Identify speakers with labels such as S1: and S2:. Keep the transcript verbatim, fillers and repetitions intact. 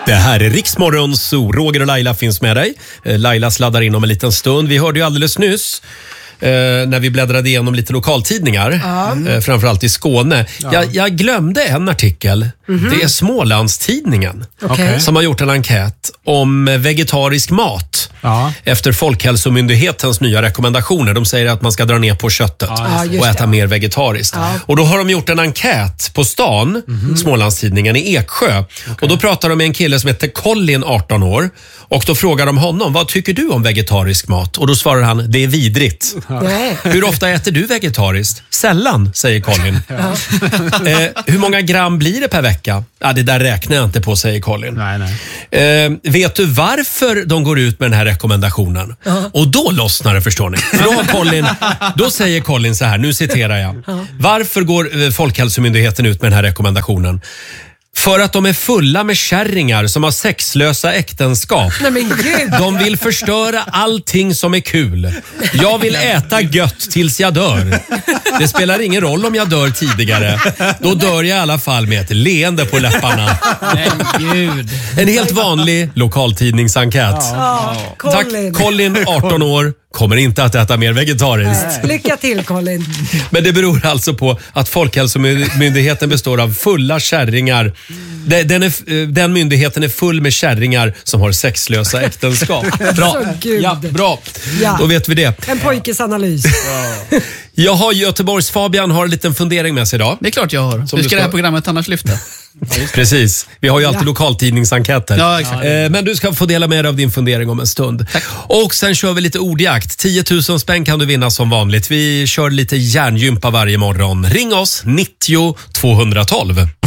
S1: Det här är Riksmorgon, så Roger och Laila finns med dig. Laila sladdar in om en liten stund. Vi hörde ju alldeles nyss eh, när vi bläddrade igenom lite lokaltidningar, mm. eh, framförallt i Skåne. Ja. Jag, jag glömde en artikel. Mm-hmm. Det är Smålandstidningen okay. som har gjort en enkät om vegetarisk mat. Ja. Efter Folkhälsomyndighetens nya rekommendationer. De säger att man ska dra ner på köttet ja, och äta det. mer vegetariskt. Ja. Och då har de gjort en enkät på stan, mm-hmm. Smålandstidningen i Eksjö. Okay. Och då pratar de med en kille som heter Colin, arton år. Och då frågar de honom, vad tycker du om vegetarisk mat? Och då svarar han, det är vidrigt. Ja. Hur ofta äter du vegetariskt? Sällan, säger Colin. Ja. eh, hur många gram blir det per vecka? Ja, det där räknar jag inte på, säger Colin. Nej, nej. Eh, vet du varför de går ut med den här rekommendationen? Uh-huh. Och då lossnar det, förstår ni. Då, har Colin, då säger Colin så här, nu citerar jag. Uh-huh. Varför går Folkhälsomyndigheten ut med den här rekommendationen? För att de är fulla med kärringar som har sexlösa äktenskap. Nej, men Gud. De vill förstöra allting som är kul. Jag vill äta gött tills jag dör. Det spelar ingen roll om jag dör tidigare. Då dör jag i alla fall med ett leende på läpparna. Men Gud. En helt vanlig lokaltidningsenkät. Ja. Ja. Tack Colin, arton år. Kommer inte att äta mer vegetariskt.
S2: Nej. Lycka till, Colin.
S1: Men det beror alltså på att Folkhälsomyndigheten består av fulla kärringar. Den, är, den myndigheten är full med kärringar som har sexlösa äktenskap. Bra. Ja, bra. Ja. Då vet vi det.
S2: En pojkes analys.
S1: Jag har Göteborgs Fabian har en liten fundering med sig idag.
S3: Det är klart jag har. Hur ska, ska det här programmet annars lyfta?
S1: Precis. Vi har ju alltid ja. lokaltidningsenkäter.
S3: Ja, exakt.
S1: Eh, men du ska få dela med dig av din fundering om en stund. Tack. Och sen kör vi lite ordjakt. tio tusen spänn kan du vinna som vanligt. Vi kör lite hjärngympa varje morgon. Ring oss nittio tvåhundratolv.